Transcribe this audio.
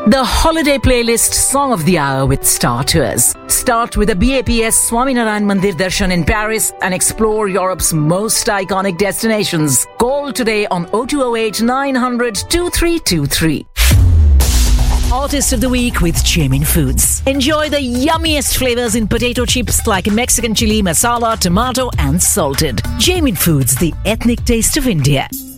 The holiday playlist song of the hour with Star Tours. Start with a BAPS Swaminarayan Mandir Darshan in Paris and explore Europe's most iconic destinations. Call today on 0208 900 2323. Artist of the Week with Jamin Foods. Enjoy the yummiest flavors in potato chips like Mexican chili, masala, tomato and salted. Jamin Foods, the ethnic taste of India.